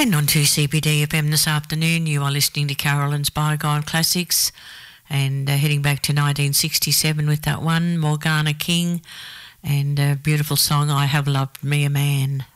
And on 2CBD FM this afternoon, you are listening to Carolyn's Bygone Classics and heading back to 1967 with that one, Morgana King, and a beautiful song, I Have Loved Me a Man.